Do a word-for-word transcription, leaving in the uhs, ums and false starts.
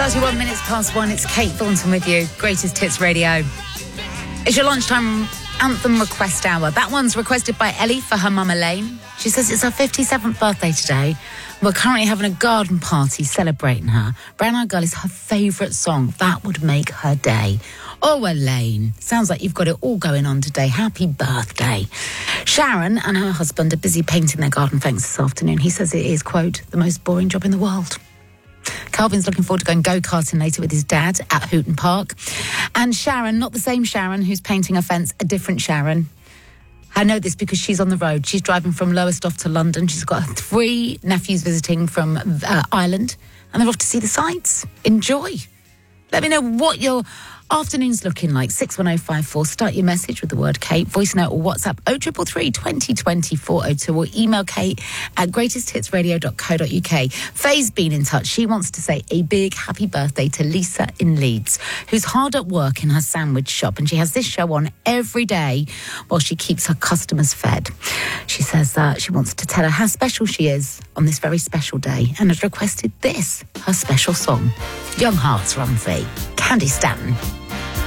thirty-one minutes past one. It's Kate Thornton with you. Greatest Hits Radio. It's your lunchtime anthem request hour. That one's requested by Ellie for her mum Elaine. She says it's her fifty-seventh birthday today. We're currently having a garden party celebrating her. Brown Eyed Girl is her favourite song. That would make her day. Oh, Elaine. Sounds like you've got it all going on today. Happy birthday. Sharon and her husband are busy painting their garden fence this afternoon. He says it is, quote, the most boring job in the world. Calvin's looking forward to going go-karting later with his dad at Hooton Park. And Sharon, not the same Sharon who's painting a fence, a different Sharon. I know this because she's on the road. She's driving from Lowestoft to London. She's got three nephews visiting from uh, Ireland, and they're off to see the sights. Enjoy. Let me know what your afternoon's looking like. six one oh five four. Start your message with the word Kate. Voice note or WhatsApp oh three three three, twenty twenty, four oh two, or email Kate at greatest hits radio dot co dot uk. Faye's been in touch. She wants to say a big happy birthday to Lisa in Leeds, who's hard at work in her sandwich shop, and she has this show on every day while she keeps her customers fed. She says that uh, she wants to tell her how special she is on this very special day, and has requested this, her special song, Young Hearts Run Free, Candy Stanton.